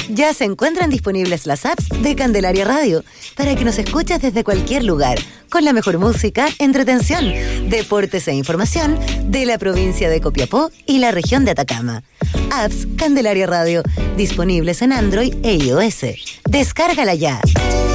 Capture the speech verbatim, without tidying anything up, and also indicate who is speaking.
Speaker 1: Ya se encuentran disponibles las apps de Candelaria Radio para que nos escuches desde cualquier lugar, con la mejor música, entretención, deportes e información de la provincia de Copiapó y la región de Atacama. Apps Candelaria Radio, disponibles en Android e iOS. Descárgala ya.